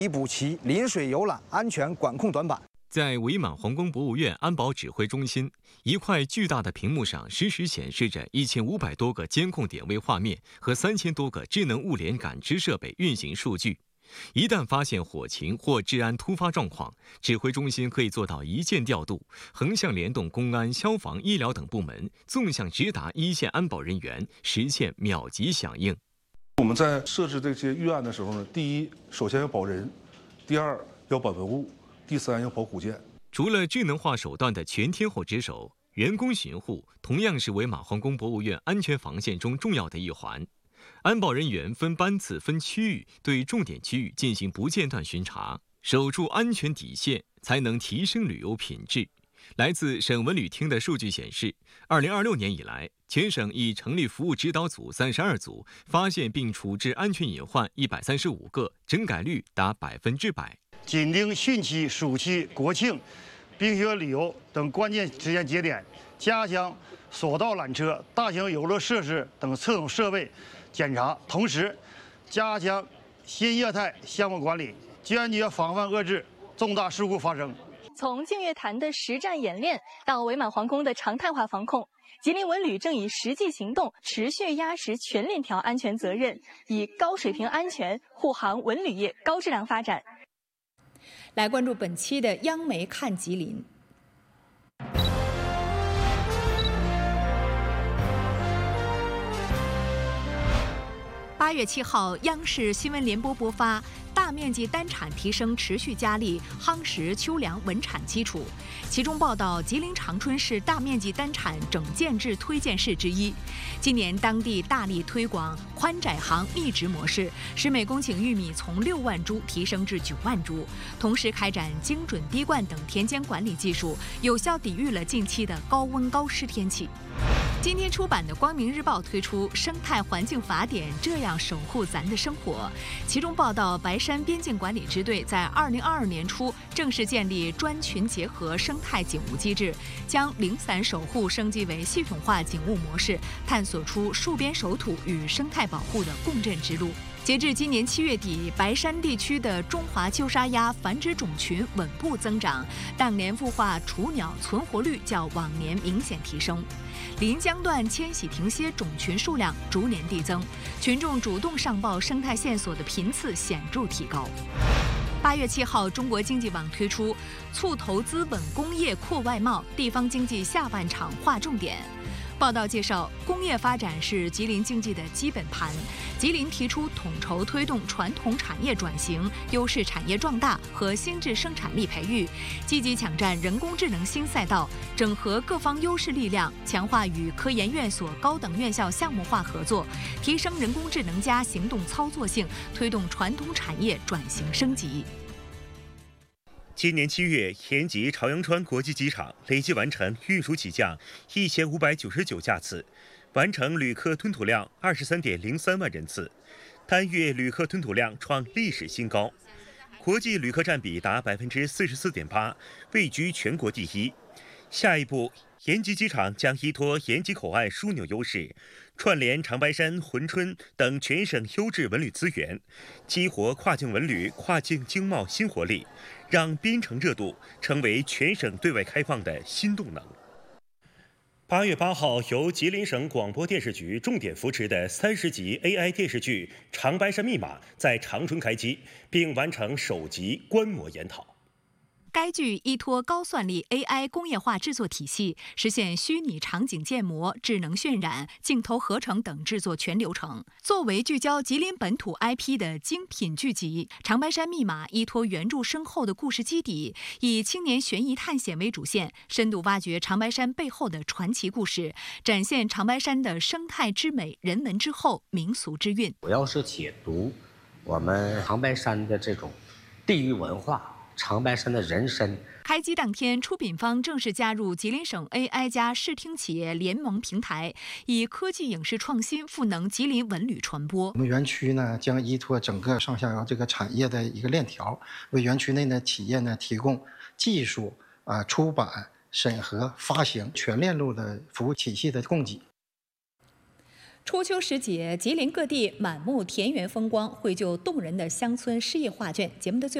弥补其临水游览安全管控短板。 在伪满皇宫博物院安保指挥中心，一块巨大的屏幕上实时显示着1500多个监控点位画面和3000多个智能物联感知设备运行数据。一旦发现火情或治安突发状况，指挥中心可以做到一键调度，横向联动公安、消防、医疗等部门，纵向直达一线安保人员，实现秒级响应。 我们在设置这些预案的时候呢，第一，首先要保人；第二，要保文物；第三，要保古建。 除了智能化手段的全天候值守，员工巡护同样是伪满皇宫博物院安全防线中重要的一环。安保人员分班次、分区域，对重点区域进行不间断巡查，守住安全底线，才能提升旅游品质。来自省文旅厅的数据显示，2026年以来，全省已成立服务指导组32组，发现并处置安全隐患135个，整改率达100%。 紧盯汛期、暑期、国庆、冰雪旅游等关键时间节点，加强索道缆车、大型游乐设施等各种设备检查，同时加强新业态项目管理，坚决防范遏制重大事故发生。 从净月潭的实战演练到伪满皇宫的常态化防控，吉林文旅正以实际行动持续压实全链条安全责任，以高水平安全护航文旅业高质量发展。 来关注本期的央媒看吉林。8月7号，央视新闻联播播发大面积单产提升持续加力，夯实秋粮稳产基础。其中报道，吉林长春是大面积单产整建制推荐市之一。今年当地大力推广宽窄行密植模式，使每公顷玉米从6万株提升至9万株，同时开展精准滴灌等田间管理技术，有效抵御了近期的高温高湿天气。今天出版的《光明日报》推出《生态环境法典》，这样守护咱的生活。其中报道，白山边境管理支队在2022年初正式建立专群结合生态警务机制，将零散守护升级为系统化警务模式，探索出戍边守土与生态保护的共振之路。截至今年7月底，白山地区的中华秋沙鸭繁殖种群稳步增长，当年孵化雏鸟存活率较往年明显提升。临江段迁徙停歇种群数量逐年递增，群众主动上报生态线索的频次显著提高。8月7号，中国经济网推出促投资稳工业扩外贸，地方经济下半场划重点。报道介绍，工业发展是吉林经济的基本盘。吉林提出统筹推动传统产业转型、优势产业壮大和新质生产力培育，积极抢占人工智能新赛道，整合各方优势力量，强化与科研院所高等院校项目化合作，提升人工智能加行动操作性，推动传统产业转型升级。 今年7月，延吉朝阳川国际机场累计完成运输起降1599架次，完成旅客吞吐量23.03万人次，单月旅客吞吐量创历史新高，国际旅客占比达44.8%，位居全国第一。下一步，延吉机场将依托延吉口岸枢纽优势，串联长白山、珲春等全省优质文旅资源，激活跨境文旅、跨境经贸新活力，让边城热度成为全省对外开放的新动能。8月8号，由吉林省广播电视局重点扶持的30集 AI 电视剧《长白山密码》在长春开机，并完成首集观摩研讨。 该剧依托高算力 AI 工业化制作体系，实现虚拟场景建模、智能渲染、镜头合成等制作全流程。作为聚焦吉林本土 IP 的精品剧集，《长白山密码》依托原著深厚的故事基底，以青年悬疑探险为主线，深度挖掘长白山背后的传奇故事，展现长白山的生态之美、人文之厚、民俗之韵。 主要是解读我们长白山的这种地域文化。长白山的人参。 开机当天，出品方正式加入吉林省 AI 加视听企业联盟平台，以科技影视创新赋能吉林文旅传播。 我们园区呢将依托整个上下游这个产业的一个链条，为园区内的企业呢提供技术、出版、审核、发行全链路的服务体系的供给。 初秋时节，吉林各地满目田园风光，绘就动人的乡村诗意画卷。节目的最